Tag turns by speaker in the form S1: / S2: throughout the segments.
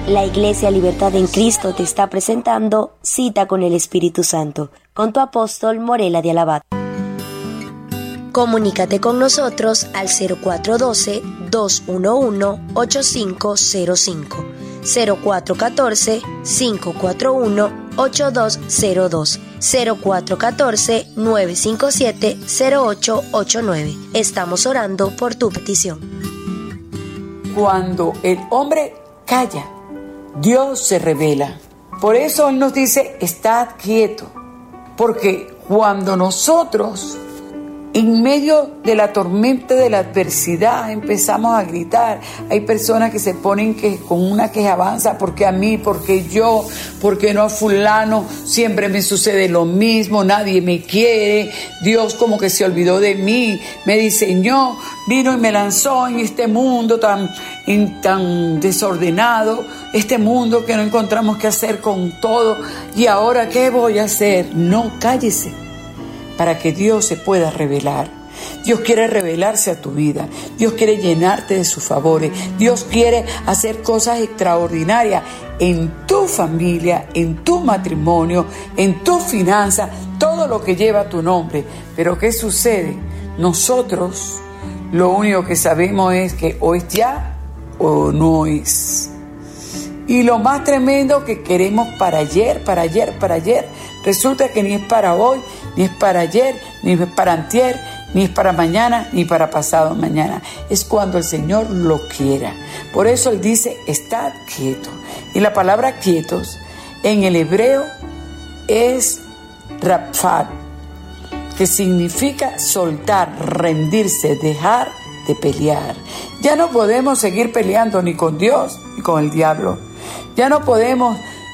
S1: La Iglesia Libertad en Cristo te está presentando Cita con el Espíritu Santo, con tu apóstol Morela de Alabat. Comunícate con nosotros al 0412-211-8505, 0414-541-8202, 0414-957-0889. Estamos orando por tu petición.
S2: Cuando el hombre calla, Dios se revela. Por eso Él nos dice, estad quieto. Porque cuando nosotros, en medio de la tormenta de la adversidad, empezamos a gritar, hay personas que se ponen con una quejabanza, porque a mí, porque yo, porque no a fulano, siempre me sucede lo mismo, nadie me quiere, Dios como que se olvidó de mí, me diseñó, vino y me lanzó en este mundo tan desordenado, este mundo que no encontramos qué hacer con todo, y ahora ¿qué voy a hacer? No, cállese, para que Dios se pueda revelar. Dios quiere revelarse a tu vida. Dios quiere llenarte de sus favores. Dios quiere hacer cosas extraordinarias en tu familia, en tu matrimonio, en tu finanza, todo lo que lleva tu nombre. Pero ¿qué sucede? Nosotros lo único que sabemos es que o es ya o no es. Y lo más tremendo que queremos para ayer, resulta que ni es para hoy, ni es para ayer, ni es para antier, ni es para mañana, ni para pasado mañana. Es cuando el Señor lo quiera. Por eso Él dice, estad quieto. Y la palabra quietos en el hebreo es raphat, que significa soltar, rendirse, dejar de pelear. Ya no podemos seguir peleando ni con Dios ni con el diablo. Ya no podemos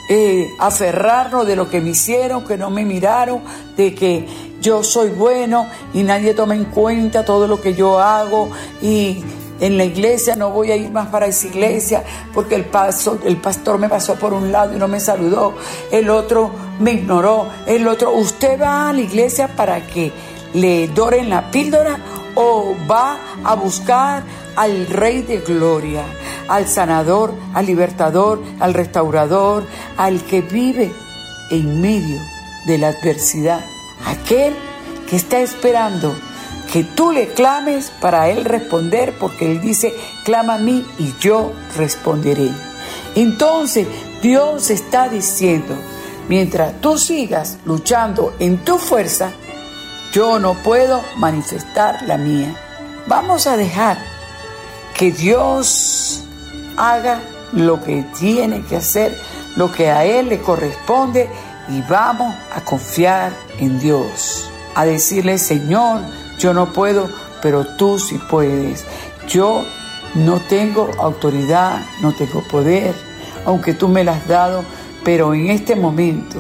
S2: aferrarnos de lo que me hicieron, que no me miraron, de que yo soy bueno y nadie toma en cuenta todo lo que yo hago, y en la iglesia no voy a ir más para esa iglesia porque el pastor me pasó por un lado y no me saludó, el otro me ignoró, el otro. ¿Usted va a la iglesia para que le doren la píldora o va a buscar al Rey de Gloria, al sanador, al libertador, al restaurador, al que vive en medio de la adversidad? Aquel que está esperando que tú le clames para Él responder, porque Él dice, clama a mí y yo responderé. Entonces Dios está diciendo, mientras tú sigas luchando en tu fuerza, yo no puedo manifestar la mía. Vamos a dejar que Dios haga lo que tiene que hacer, lo que a Él le corresponde, y vamos a confiar en Dios, a decirle, Señor, yo no puedo, pero tú sí puedes. Yo no tengo autoridad, no tengo poder, aunque tú me lo has dado, pero en este momento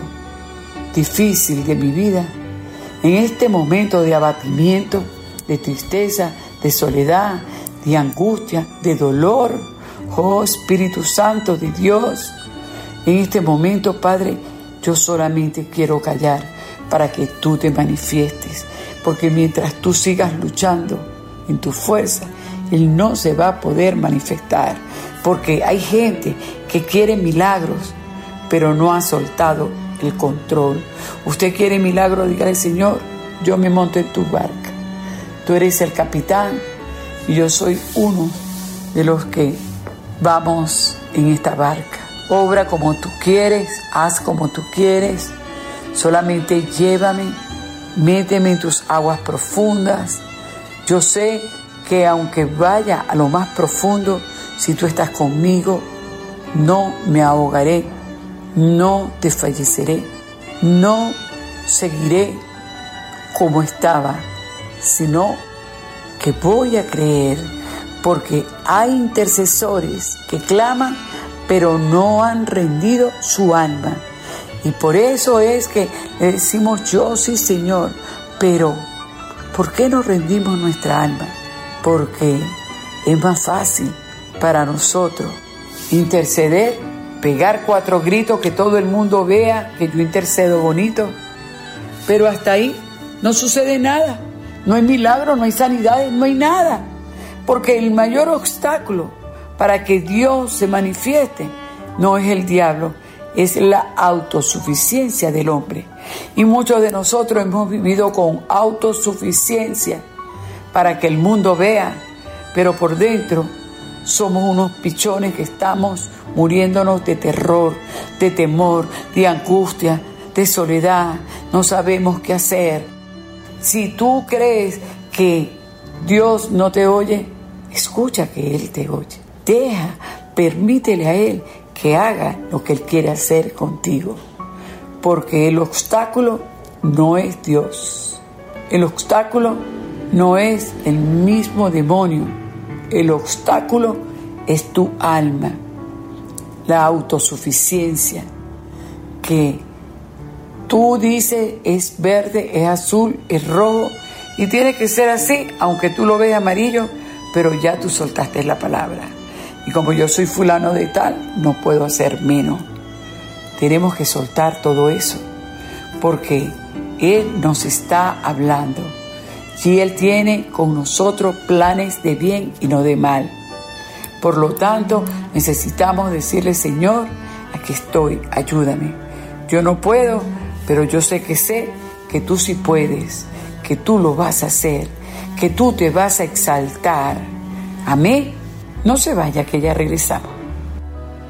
S2: difícil de mi vida, en este momento de abatimiento, de tristeza, de soledad, de angustia, de dolor, oh Espíritu Santo de Dios, en este momento, Padre, yo solamente quiero callar para que tú te manifiestes, porque mientras tú sigas luchando en tu fuerza, Él no se va a poder manifestar, porque hay gente que quiere milagros, pero no ha soltado el control. Usted quiere milagro, dígale, Señor, yo me monto en tu barca, tú eres el capitán y yo soy uno de los que vamos en esta barca. Obra como tú quieres, haz como tú quieres, solamente llévame, méteme en tus aguas profundas. Yo sé que aunque vaya a lo más profundo, si tú estás conmigo, no me ahogaré, no desfalleceré, no seguiré como estaba, sino que voy a creer, porque hay intercesores que claman, pero no han rendido su alma. Y por eso es que le decimos, yo sí, Señor, pero ¿por qué no rendimos nuestra alma? Porque es más fácil para nosotros interceder, pegar 4 gritos, que todo el mundo vea que yo intercedo bonito, pero hasta ahí no sucede nada, no hay milagro, no hay sanidades, no hay nada, porque el mayor obstáculo para que Dios se manifieste no es el diablo, es la autosuficiencia del hombre. Y muchos de nosotros hemos vivido con autosuficiencia para que el mundo vea, pero por dentro somos unos pichones que estamos muriéndonos de terror, de temor, de angustia, de soledad. No sabemos qué hacer. Si tú crees que Dios no te oye, escucha que Él te oye. Permítele a Él que haga lo que Él quiere hacer contigo. Porque el obstáculo no es Dios. El obstáculo no es el mismo demonio. El obstáculo es tu alma. La autosuficiencia que tú dices es verde, es azul, es rojo y tiene que ser así, aunque tú lo veas amarillo, pero ya tú soltaste la palabra. Y como yo soy fulano de tal, no puedo hacer menos. Tenemos que soltar todo eso, porque Él nos está hablando. Y Él tiene con nosotros planes de bien y no de mal. Por lo tanto, necesitamos decirle: Señor, aquí estoy, ayúdame. Yo no puedo, pero yo sé que tú sí puedes, que tú lo vas a hacer, que tú te vas a exaltar. Amén. No se vaya, que ya regresamos.